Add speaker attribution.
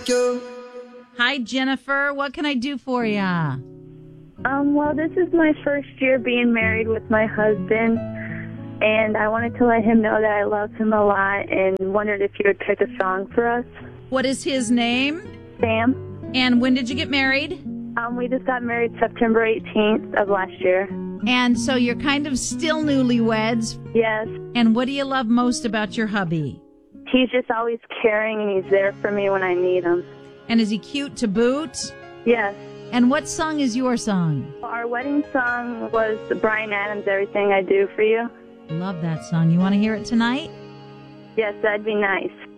Speaker 1: Go.
Speaker 2: Hi, Jennifer. What can I do for ya?
Speaker 3: Well, this is my first year being married with my husband, and I wanted to let him know that I love him a lot and wondered if you would pick a song for us.
Speaker 2: What is his name?
Speaker 3: Sam.
Speaker 2: And when did you get married?
Speaker 3: We just got married September 18th of last year.
Speaker 2: And so you're kind of still newlyweds.
Speaker 3: Yes.
Speaker 2: And what do you love most about your hubby?
Speaker 3: He's just always caring, and he's there for me when I need him.
Speaker 2: And is he cute to boot?
Speaker 3: Yes.
Speaker 2: And what song is your song?
Speaker 3: Our wedding song was Bryan Adams' Everything I Do for You.
Speaker 2: Love that song. You want to hear it tonight?
Speaker 3: Yes, that'd be nice.